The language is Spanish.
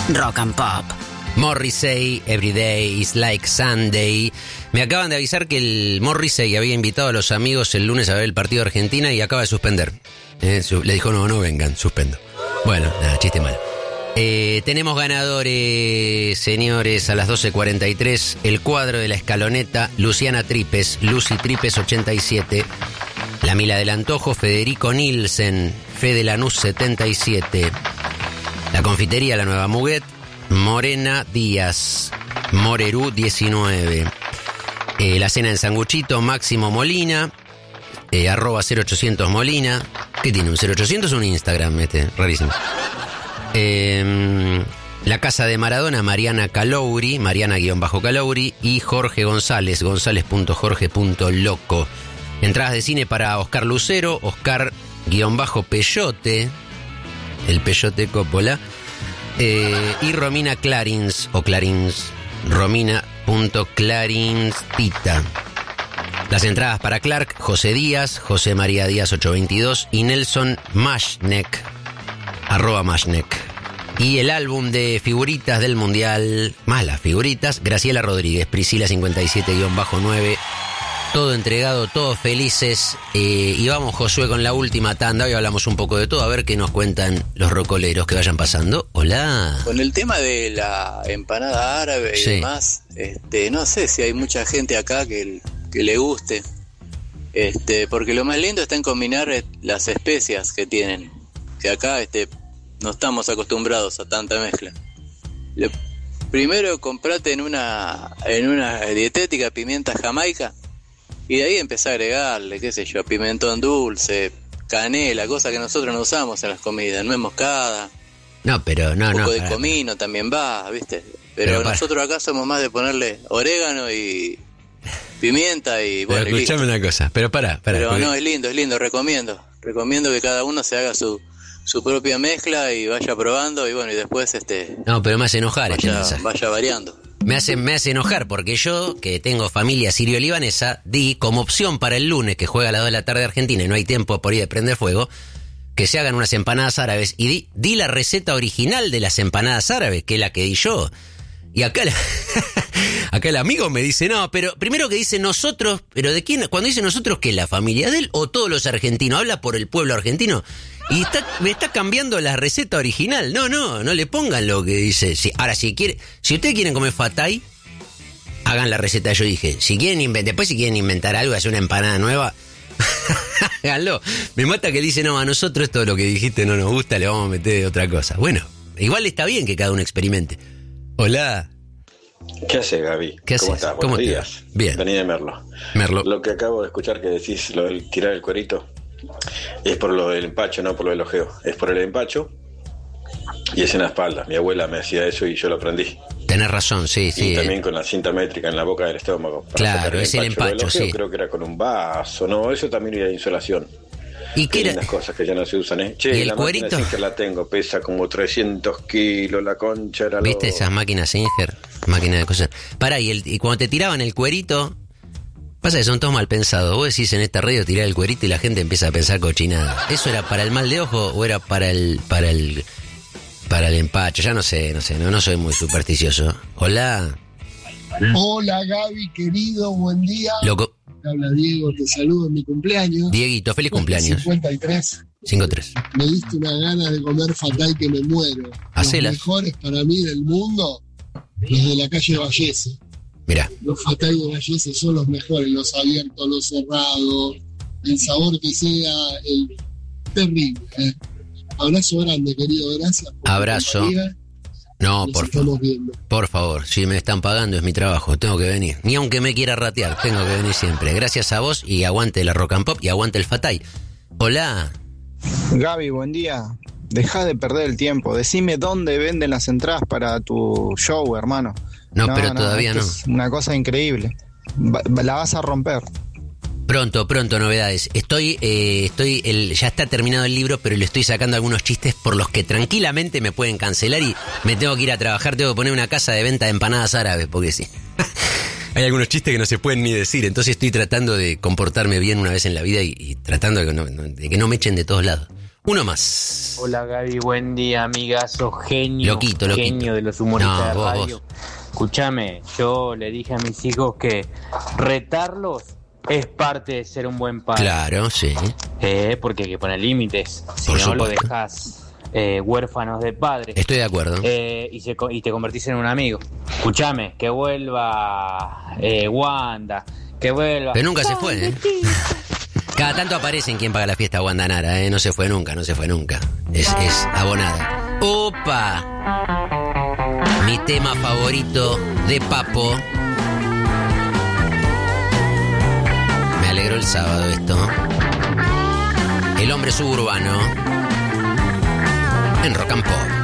Rock and Pop. Morrissey, Every Day is Like Sunday. Me acaban de avisar que el Morrissey había invitado a los amigos el lunes a ver el partido de Argentina y acaba de suspender. Le dijo, no vengan, suspendo. Bueno, nada, chiste malo. Tenemos ganadores, señores, a las 12:43. El cuadro de la escaloneta, Luciana Tripes, Lucy Tripes 87. La Mila del Antojo, Federico Nielsen, Fede Lanús 77. La confitería La Nueva Muguet, Morena Díaz, Morerú 19. La cena en Sanguchito, Máximo Molina, arroba 0800 Molina. ¿Qué tiene? ¿Un 0800 o un Instagram? Rarísimo. La casa de Maradona, Mariana Calouri, Mariana-Calouri, y Jorge González, gonzález.jorge.loco. Entradas de cine para Oscar Lucero, Oscar-Peyote, el Peyote Coppola, y Romina Clarins, o Clarins, Romina.Clarinstita. Las entradas para Clark, José Díaz, José María Díaz 822, y Nelson Mashnek, arroba Mashnek. Y el álbum de figuritas del Mundial, más las figuritas, Graciela Rodríguez, Priscila 57-9. Todo entregado, todos felices. Y vamos, Josué, con la última tanda. Hoy hablamos un poco de todo. A ver qué nos cuentan los rocoleros que vayan pasando. Hola. Con el tema de la empanada árabe y demás, no sé si hay mucha gente acá que le guste. Porque lo más lindo está en combinar las especias que tienen. Que acá no estamos acostumbrados a tanta mezcla. Primero comprate en una dietética pimienta jamaica. Y de ahí empecé a agregarle, qué sé yo, pimentón dulce, canela, cosas que nosotros no usamos en las comidas, nuez moscada. No, pero no. Un poco de comino también va, ¿viste? Pero nosotros acá somos más de ponerle orégano y pimienta y bueno. Pero escuchame una cosa, pero pará. Pero porque... no, es lindo, recomiendo que cada uno se haga su propia mezcla y vaya probando y bueno, y después No, pero me hace enojar vaya variando. Me hace enojar porque yo, que tengo familia sirio-libanesa, di como opción para el lunes, que juega a las 2 de la tarde Argentina y no hay tiempo por ir a prender fuego, que se hagan unas empanadas árabes. Y di la receta original de las empanadas árabes, que es la que di yo. Y acá el amigo me dice, no, pero primero que dice nosotros, pero ¿de quién? Cuando dice nosotros, ¿qué? ¿La familia de él o todos los argentinos? ¿Habla por el pueblo argentino? Y me está cambiando la receta original. No le pongan lo que dice. Ahora, si ustedes quieren comer fatay, hagan la receta. Yo dije, si quieren inventar algo, hacer una empanada nueva, háganlo. Me mata que dice, no, a nosotros esto lo que dijiste no nos gusta, le vamos a meter otra cosa. Bueno, igual está bien que cada uno experimente. Hola. ¿Qué hace, Gaby? ¿Cómo estás? Buenos días. Bien. Vení de Merlo. Lo que acabo de escuchar que decís, lo del tirar el cuerito, es por lo del empacho, no por lo del ojeo. Es por el empacho y es en la espalda. Mi abuela me hacía eso y yo lo aprendí. Tenés razón, sí. Y también con la cinta métrica en la boca del estómago. Claro, es el empacho, sí. Creo que era con un vaso, no, eso también era insolación. ¿Y qué era? Unas cosas que ya no se usan, ¿eh? Che, ¿y el la cuerito? máquina Singer la tengo, pesa como 300 kilos, la concha era ¿Viste esas máquinas Singer? Máquinas de cosas. Pará, y cuando te tiraban el cuerito, pasa que son todos mal pensados. Vos decís en esta radio tirar el cuerito y la gente empieza a pensar cochinada. ¿Eso era para el mal de ojo o era para el empacho? Ya no sé, no soy muy supersticioso. Hola. Hola, Gaby, querido, buen día. Loco. Habla Diego, te saludo en mi cumpleaños. Dieguito, feliz cumpleaños. 53. 53. Me diste una gana de comer fatay que me muero. Hacelas. Los mejores para mí del mundo, los de la calle Vallese. Mirá. Los fatay de Vallese son los mejores, los abiertos, los cerrados, el sabor que sea, el terrible. Abrazo grande, querido, gracias. Abrazo. No, por favor, si me están pagando es mi trabajo, tengo que venir. Ni aunque me quiera ratear, tengo que venir siempre. Gracias a vos y aguante la rock and pop y aguante el fatay. Hola. Gaby, buen día. Deja de perder el tiempo. Decime dónde venden las entradas para tu show, hermano. No, pero todavía no. Es una cosa increíble. La vas a romper. Pronto, novedades. Ya está terminado el libro, pero le estoy sacando algunos chistes por los que tranquilamente me pueden cancelar y me tengo que ir a trabajar, tengo que poner una casa de venta de empanadas árabes, porque sí. Hay algunos chistes que no se pueden ni decir, entonces estoy tratando de comportarme bien una vez en la vida y tratando de que no me echen de todos lados. Uno más. Hola Gaby, buen día, amiga, sos genio. Loquito. Genio de los humoristas de radio. Vos. Escúchame, yo le dije a mis hijos que retarlos es parte de ser un buen padre. Claro, sí. Porque hay que poner límites. Si Por no, supuesto. lo dejas huérfanos de padres. Estoy de acuerdo. Y te convertís en un amigo. Escúchame, que vuelva Wanda, que vuelva. Pero nunca se fue, ¿eh? Cada tanto aparece en Quién Paga la Fiesta Wanda Nara, ¿eh? No se fue nunca. Es abonada. ¡Opa! Mi tema favorito de Papo. Me alegró el sábado esto. El hombre suburbano en Rock and Pop.